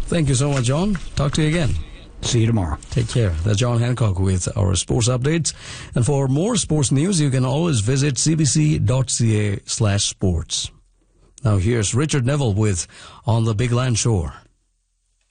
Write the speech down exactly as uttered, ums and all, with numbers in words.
Thank you so much, John. Talk to you again. See you tomorrow. Take care. That's John Hancock with our sports updates. And for more sports news, you can always visit cbc.ca slash sports. Now here's Richard Neville with On the Big Land Shore.